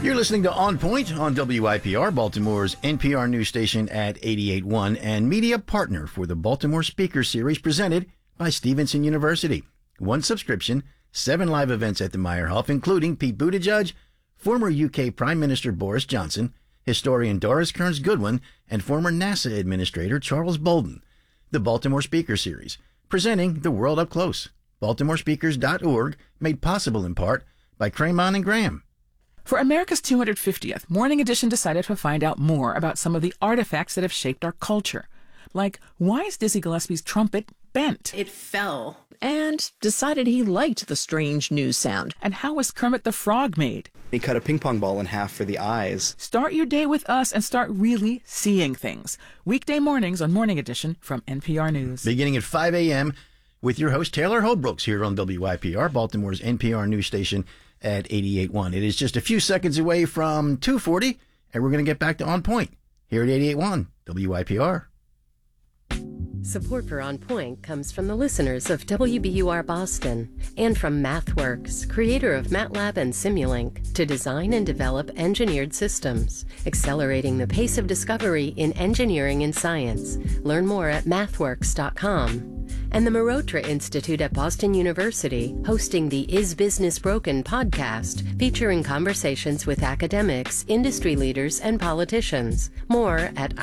You're listening to On Point on WIPR, Baltimore's NPR news station at 88.1 and media partner for the Baltimore Speaker Series presented by Stevenson University. 1 subscription, 7 live events at the Meyerhoff, including Pete Buttigieg, former UK Prime Minister Boris Johnson, historian Doris Kearns Goodwin, and former NASA Administrator Charles Bolden. The Baltimore Speaker Series, presenting the world up close. BaltimoreSpeakers.org, made possible in part by Craymon and Graham. For America's 250th, Morning Edition decided to find out more about some of the artifacts that have shaped our culture. Like, why is Dizzy Gillespie's trumpet bent? It fell. And decided he liked the strange news sound. And how was Kermit the Frog made? He cut a ping pong ball in half for the eyes. Start your day with us and start really seeing things. Weekday mornings on Morning Edition from NPR News. Beginning at 5 a.m. with your host, Taylor Holbrooks, here on WIPR, Baltimore's NPR news station at 88.1. It is just a few seconds away from 2:40, and we're going to get back to On Point here at 88.1 WIPR. Support for On Point comes from the listeners of WBUR Boston and from MathWorks, creator of MATLAB and Simulink, to design and develop engineered systems, accelerating the pace of discovery in engineering and science. Learn more at mathworks.com. And the Marotra Institute at Boston University, hosting the Is Business Broken podcast, featuring conversations with academics, industry leaders, and politicians. More at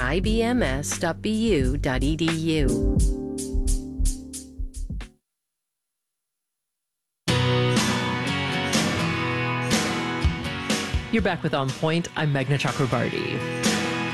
ibms.bu.edu. You're back with On Point. I'm Meghna Chakrabarti.